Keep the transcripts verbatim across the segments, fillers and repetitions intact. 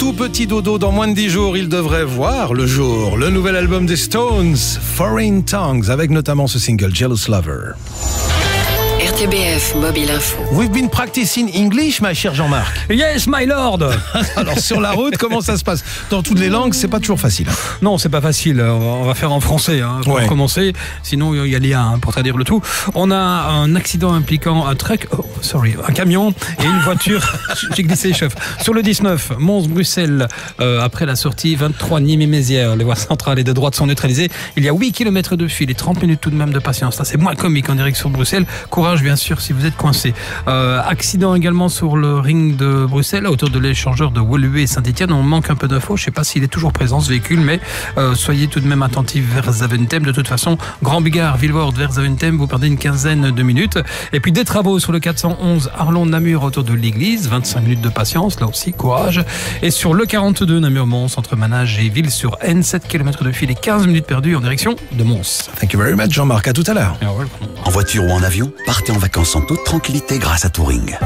tout petit dodo. Dans moins de dix jours, il devrait voir le jour. Le nouvel album des Stones, Foreign Tongues, avec notamment ce single Jealous Lover. R T B F Mobile Info. We've been practicing English, ma chère Jean-Marc. Yes, my lord. Alors sur la route, comment ça se passe? Dans toutes les langues, c'est pas toujours facile. Non, c'est pas facile. On va faire en français hein, pour Ouais. commencer. Sinon, il y a l'I A hein, pour traduire le tout. On a un accident impliquant un truck, oh, sorry, un camion et une voiture. J'ai glissé, chef. Sur le dix-neuf, Mons-Bruxelles, euh, après la sortie vingt-trois Nîmes-Mézières, les voies centrales et de droite sont neutralisées. Il y a huit kilomètres de fil et trente minutes tout de même de patience. Ça, c'est moins comique en direction de Bruxelles. Courage, bien sûr, si vous êtes coincé. Euh, accident également sur le ring de Bruxelles, à hauteur de l'échangeur de Woluwe et Saint-Etienne. On manque un peu d'infos. Je ne sais pas s'il est toujours présent, ce véhicule, mais euh, soyez tout de même attentifs vers Zaventem. De toute façon, Grand Bigard, Vilvoorde vers Zaventem, vous perdez une quinzaine de minutes. Et puis des travaux sur le quatre cent onze Arlon-Namur, autour de l'église. vingt-cinq minutes de patience, là aussi, courage. Et sur le quarante-deux Namur-Mons, entre Manage et Ville-sur-Aisne, sept kilomètres de fil et quinze minutes perdues en direction de Mons. Thank you very much, Jean-Marc. À tout à l'heure. En voiture ou en avion, partez en vacances en toute tranquillité grâce à Touring.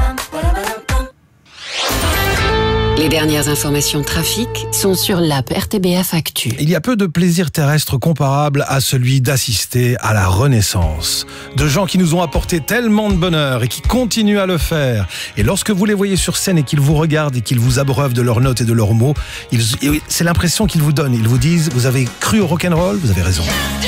Les dernières informations trafic sont sur l'app R T B F Actu. Il y a peu de plaisir terrestre comparable à celui d'assister à la Renaissance. De gens qui nous ont apporté tellement de bonheur et qui continuent à le faire. Et lorsque vous les voyez sur scène et qu'ils vous regardent et qu'ils vous abreuvent de leurs notes et de leurs mots, ils, c'est l'impression qu'ils vous donnent. Ils vous disent, vous avez cru au rock'n'roll, vous avez raison.